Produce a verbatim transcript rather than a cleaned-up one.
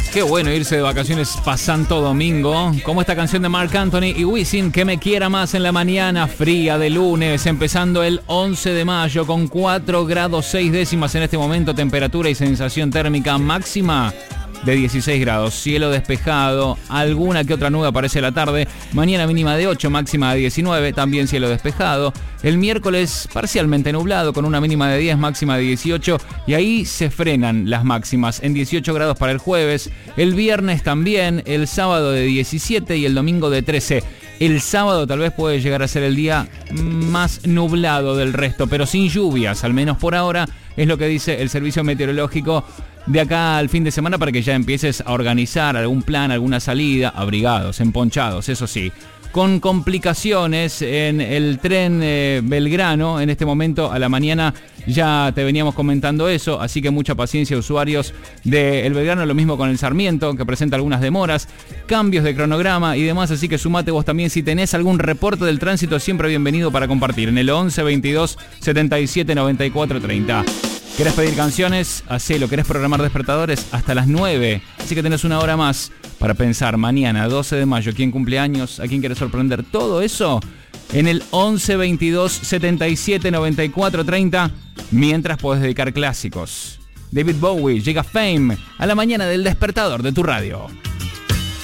Qué bueno irse de vacaciones pa' Santo Domingo. Como esta canción de Marc Anthony y Wisin, Que me quiera más en la mañana fría de lunes, empezando el once de mayo con cuatro grados seis décimas en este momento, temperatura y sensación térmica máxima de dieciséis grados, cielo despejado, alguna que otra nube aparece a la tarde, mañana mínima de ocho, máxima de diecinueve, también cielo despejado, el miércoles parcialmente nublado con una mínima de diez, máxima de dieciocho y ahí se frenan las máximas en dieciocho grados para el jueves, el viernes también, el sábado de diecisiete y el domingo de trece. El sábado tal vez puede llegar a ser el día más nublado del resto, pero sin lluvias, al menos por ahora, es lo que dice el servicio meteorológico de acá al fin de semana para que ya empieces a organizar algún plan, alguna salida, abrigados, emponchados, eso sí. Con complicaciones en el tren eh, Belgrano, en este momento a la mañana ya te veníamos comentando eso, así que mucha paciencia usuarios del Belgrano, lo mismo con el Sarmiento, que presenta algunas demoras, cambios de cronograma y demás, así que sumate vos también si tenés algún reporte del tránsito, siempre bienvenido para compartir en el once veintidós setenta y siete noventa y cuatro treinta. ¿Querés pedir canciones? Hacelo. ¿Querés programar despertadores? Hasta las nueve. Así que tenés una hora más para pensar mañana, doce de mayo, quién cumpleaños, a quién querés sorprender. Todo eso en el once veintidós setenta y siete noventa y cuatro treinta, mientras podés dedicar clásicos. David Bowie llega Fame a la mañana del despertador de tu radio.